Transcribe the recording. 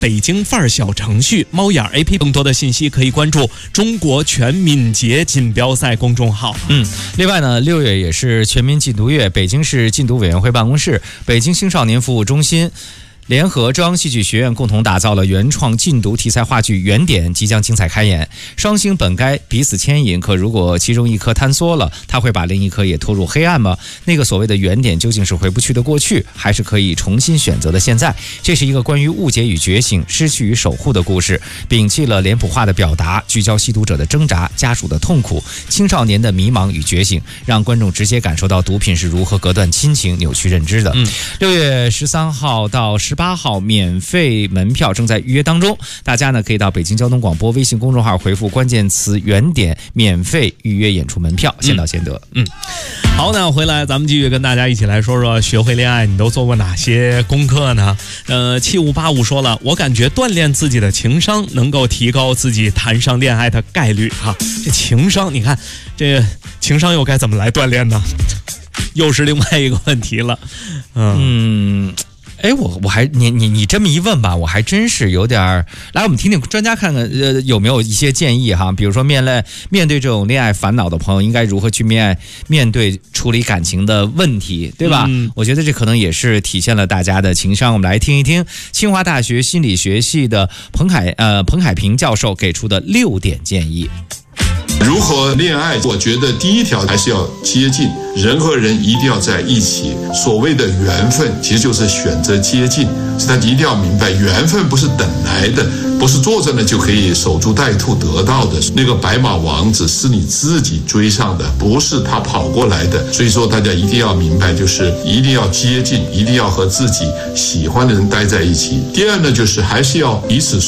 北京范儿小程序、猫眼 APP。更多的信息可以关注中国全敏捷锦标赛公众号。 另外呢，6月也是全民禁毒月，北京市禁毒委员会办公室、北京青少年服务中心联合中央戏剧学院共同打造了原创禁毒题材话剧《原点》，即将精彩开演。双星本该彼此牵引，可如果其中一颗坍缩了，它会把另一颗也拖入黑暗吗？那个所谓的原点究竟是回不去的过去，还是可以重新选择的现在？这是一个关于误解与觉醒、失去与守护的故事，摒弃了脸谱化的表达，聚焦吸毒者的挣扎、家属的痛苦、青少年的迷茫与觉醒，让观众直接感受到毒品是如何隔断亲情、扭曲认知的。6月13号到18号免费门票正在预约当中，大家呢可以到北京交通广播微信公众号回复关键词原点，免费预约演出门票，先到先得。 好，那回来咱们继续跟大家一起来说说学会恋爱你都做过哪些功课呢？7585说了，我感觉锻炼自己的情商能够提高自己谈上恋爱的概率哈。这情商，你看这情商又该怎么来锻炼呢？又是另外一个问题了。 我还你这么一问吧，我还真是有点来，我们听听专家看看有没有一些建议哈。比如说面对这种恋爱烦恼的朋友，应该如何去面对处理感情的问题，对吧？我觉得这可能也是体现了大家的情商。我们来听一听清华大学心理学系的彭海平教授给出的6点建议。 如何恋爱？我觉得第一条还是要接近，人和人一定要在一起。所谓的缘分，其实就是选择接近，所以大家一定要明白，缘分不是等来的，不是坐着呢就可以守株待兔得到的。那个白马王子是你自己追上的，不是他跑过来的。所以说，大家一定要明白，就是一定要接近，一定要和自己喜欢的人待在一起。第二呢，就是还是要彼此